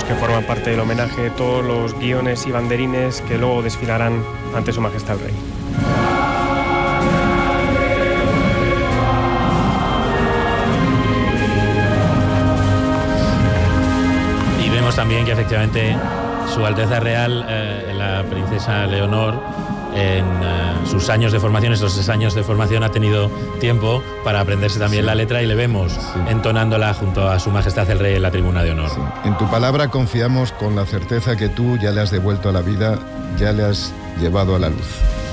que forman parte del homenaje, todos los guiones y banderines que luego desfilarán ante Su Majestad el Rey. Y vemos también que efectivamente Su Alteza Real, la princesa Leonor, en sus años de formación, estos 6 años de formación, ha tenido tiempo para aprenderse también la letra, y le vemos entonándola junto a Su Majestad el Rey en la tribuna de honor. Sí. En tu palabra confiamos con la certeza que tú ya le has devuelto a la vida, ya le has llevado a la luz.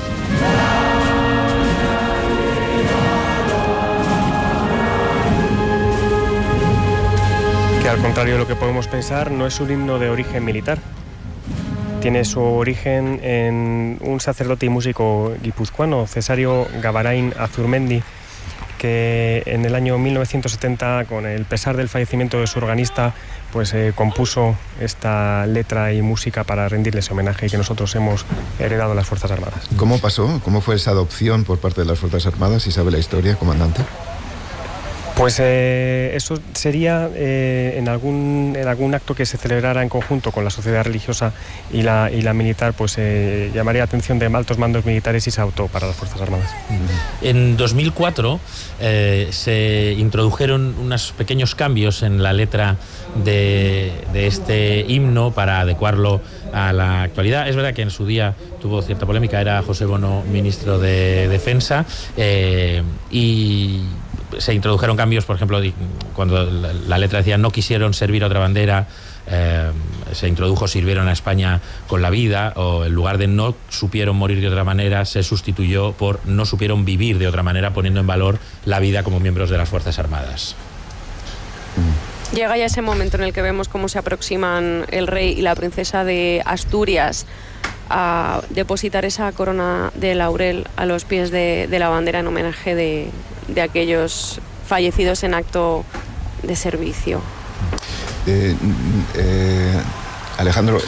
Que al contrario de lo que podemos pensar, no es un himno de origen militar. Tiene su origen en un sacerdote y músico guipuzcoano, Cesario Gavarain Azurmendi, que en el año 1970, con el pesar del fallecimiento de su organista, pues compuso esta letra y música para rendirle ese homenaje que nosotros hemos heredado a las Fuerzas Armadas. ¿Cómo pasó? ¿Cómo fue esa adopción por parte de las Fuerzas Armadas? ¿Si sabe la historia, comandante? Pues eso sería en algún acto que se celebrara en conjunto con la sociedad religiosa y la militar, pues llamaría la atención de altos mandos militares y se adoptó para las Fuerzas Armadas. En 2004 se introdujeron unos pequeños cambios en la letra de este himno para adecuarlo a la actualidad. Es verdad que en su día tuvo cierta polémica, era José Bono ministro de Defensa, y se introdujeron cambios, por ejemplo, cuando la letra decía no quisieron servir a otra bandera, se introdujo sirvieron a España con la vida, o en lugar de no supieron morir de otra manera, se sustituyó por no supieron vivir de otra manera, poniendo en valor la vida como miembros de las Fuerzas Armadas. Llega ya ese momento en el que vemos cómo se aproximan el rey y la princesa de Asturias a depositar esa corona de laurel a los pies de la bandera en homenaje de aquellos fallecidos en acto de servicio. Alejandro,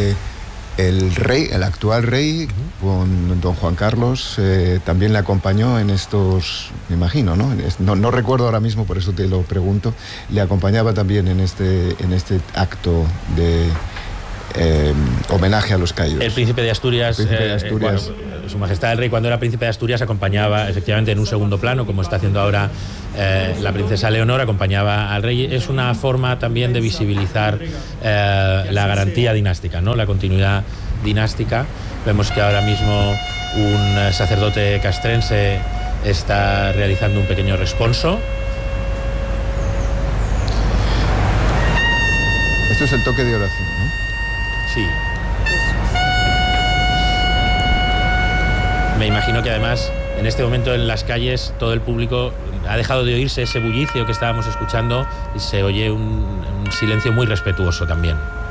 el actual rey, con don Juan Carlos, también le acompañó en estos, me imagino, ¿no? No recuerdo ahora mismo, por eso te lo pregunto, le acompañaba también en este acto de homenaje a los caídos. El príncipe de Asturias, bueno, Su Majestad el Rey, cuando era príncipe de Asturias, acompañaba efectivamente en un segundo plano, como está haciendo ahora la princesa Leonor, acompañaba al rey. Es una forma también de visibilizar la garantía dinástica, ¿no? La continuidad dinástica. Vemos que ahora mismo un sacerdote castrense está realizando un pequeño responso. Esto es el toque de oración, ¿no? Sí. Me imagino que además en este momento en las calles todo el público ha dejado de oírse ese bullicio que estábamos escuchando y se oye un silencio muy respetuoso también.